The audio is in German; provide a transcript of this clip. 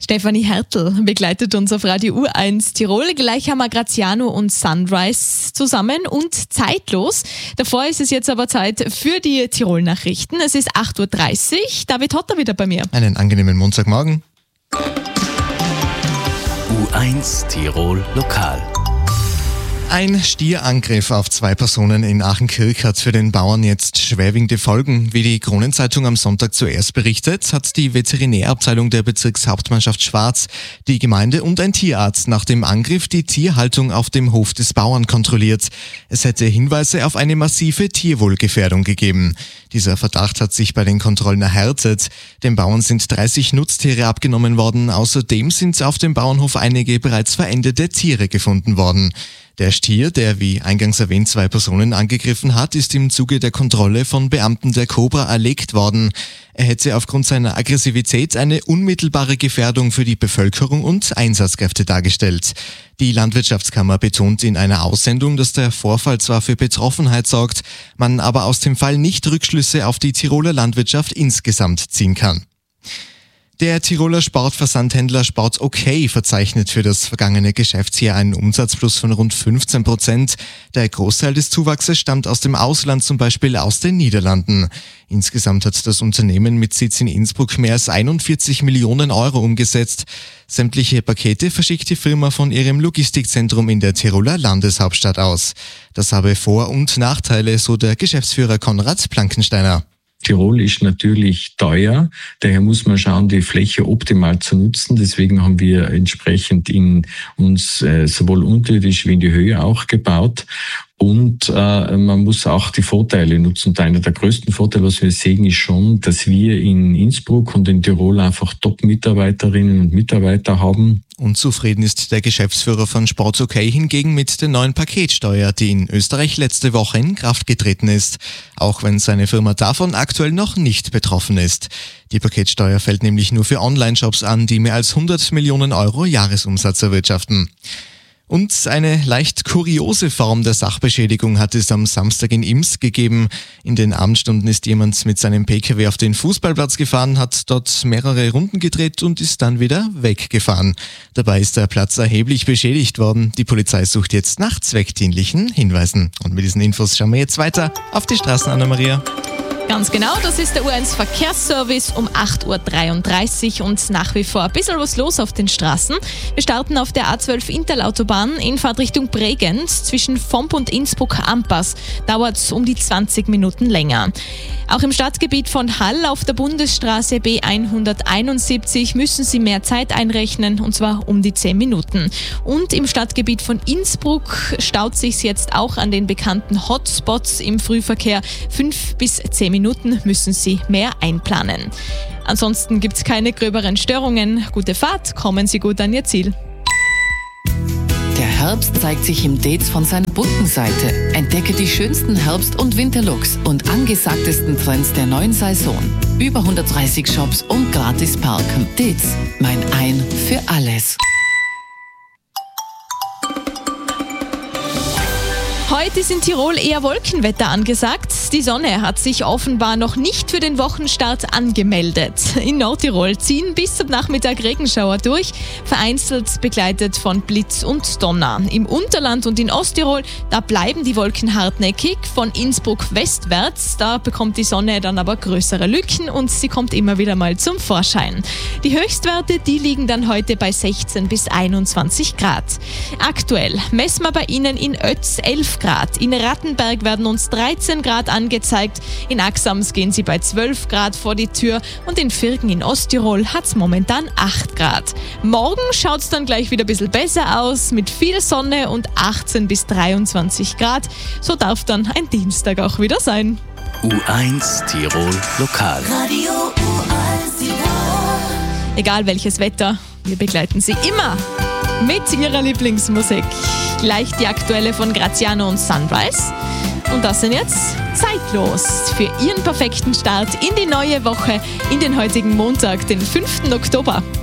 Stefanie Hertel begleitet uns auf Radio U1 Tirol. Gleich haben wir Graziano und Sunrise zusammen und zeitlos. Davor ist es jetzt aber Zeit für die Tirol-Nachrichten. Es ist 8.30 Uhr. David Hotter wieder bei mir. Einen angenehmen Montagmorgen. U1 Tirol Lokal. Ein Stierangriff auf 2 Personen in Achenkirch hat für den Bauern jetzt schwerwiegende Folgen. Wie die Kronenzeitung am Sonntag zuerst berichtet, hat die Veterinärabteilung der Bezirkshauptmannschaft Schwarz, die Gemeinde und ein Tierarzt nach dem Angriff die Tierhaltung auf dem Hof des Bauern kontrolliert. Es hätte Hinweise auf eine massive Tierwohlgefährdung gegeben. Dieser Verdacht hat sich bei den Kontrollen erhärtet. Den Bauern sind 30 Nutztiere abgenommen worden. Außerdem sind auf dem Bauernhof einige bereits verendete Tiere gefunden worden. Der Stier, der wie eingangs erwähnt 2 Personen angegriffen hat, ist im Zuge der Kontrolle von Beamten der Cobra erlegt worden. Er hätte aufgrund seiner Aggressivität eine unmittelbare Gefährdung für die Bevölkerung und Einsatzkräfte dargestellt. Die Landwirtschaftskammer betont in einer Aussendung, dass der Vorfall zwar für Betroffenheit sorgt, man aber aus dem Fall nicht Rückschlüsse auf die Tiroler Landwirtschaft insgesamt ziehen kann. Der Tiroler Sportversandhändler Sport OK verzeichnet für das vergangene Geschäftsjahr einen Umsatzplus von rund 15%. Der Großteil des Zuwachses stammt aus dem Ausland, zum Beispiel aus den Niederlanden. Insgesamt hat das Unternehmen mit Sitz in Innsbruck mehr als 41 Millionen Euro umgesetzt. Sämtliche Pakete verschickt die Firma von ihrem Logistikzentrum in der Tiroler Landeshauptstadt aus. Das habe Vor- und Nachteile, so der Geschäftsführer Konrad Plankensteiner. Tirol ist natürlich teuer, daher muss man schauen, die Fläche optimal zu nutzen. Deswegen haben wir entsprechend in uns sowohl unterirdisch wie in die Höhe auch gebaut. Und man muss auch die Vorteile nutzen. Und einer der größten Vorteile, was wir sehen, ist schon, dass wir in Innsbruck und in Tirol einfach Top-Mitarbeiterinnen und Mitarbeiter haben. Unzufrieden ist der Geschäftsführer von Sport OK hingegen mit der neuen Paketsteuer, die in Österreich letzte Woche in Kraft getreten ist, auch wenn seine Firma davon aktuell noch nicht betroffen ist. Die Paketsteuer fällt nämlich nur für Online-Shops an, die mehr als 100 Millionen Euro Jahresumsatz erwirtschaften. Und eine leicht kuriose Form der Sachbeschädigung hat es am Samstag in Ims gegeben. In den Abendstunden ist jemand mit seinem PKW auf den Fußballplatz gefahren, hat dort mehrere Runden gedreht und ist dann wieder weggefahren. Dabei ist der Platz erheblich beschädigt worden. Die Polizei sucht jetzt nach zweckdienlichen Hinweisen. Und mit diesen Infos schauen wir jetzt weiter auf die Straßen, Anna-Maria. Ganz genau, das ist der U1 Verkehrsservice um 8.33 Uhr und nach wie vor ein bisschen was los auf den Straßen. Wir starten auf der A12 Interlautobahn in Fahrtrichtung Bregenz zwischen Vomp und Innsbruck-Ampas. Dauert es um die 20 Minuten länger. Auch im Stadtgebiet von Hall auf der Bundesstraße B171 müssen Sie mehr Zeit einrechnen, und zwar um die 10 Minuten. Und im Stadtgebiet von Innsbruck staut sich jetzt auch an den bekannten Hotspots im Frühverkehr. 5 bis 10 Minuten müssen Sie mehr einplanen. Ansonsten gibt es keine gröberen Störungen. Gute Fahrt, kommen Sie gut an Ihr Ziel. Der Herbst zeigt sich im Dates von seiner bunten Seite. Entdecke die schönsten Herbst- und Winterlooks und angesagtesten Trends der neuen Saison. Über 130 Shops und gratis parken. Dates, mein Ein für alles. Heute ist in Tirol eher Wolkenwetter angesagt. Die Sonne hat sich offenbar noch nicht für den Wochenstart angemeldet. In Nordtirol ziehen bis zum Nachmittag Regenschauer durch, vereinzelt begleitet von Blitz und Donner. Im Unterland und in Osttirol, da bleiben die Wolken hartnäckig. Von Innsbruck westwärts, da bekommt die Sonne dann aber größere Lücken und sie kommt immer wieder mal zum Vorschein. Die Höchstwerte, die liegen dann heute bei 16 bis 21 Grad. Aktuell messen wir bei Ihnen in Oetz 11 Grad. In Rattenberg werden uns 13 Grad angezeigt, in Axams gehen sie bei 12 Grad vor die Tür und in Virgen in Osttirol hat es momentan 8 Grad. Morgen schaut es dann gleich wieder ein bisschen besser aus, mit viel Sonne und 18 bis 23 Grad. So darf dann ein Dienstag auch wieder sein. U1 Tirol Lokal. Radio U1 Tirol. Egal welches Wetter, wir begleiten Sie immer mit ihrer Lieblingsmusik. Gleich die aktuelle von Graziano und Sunrise. Und das sind jetzt zeitlos für Ihren perfekten Start in die neue Woche, in den heutigen Montag, den 5. Oktober.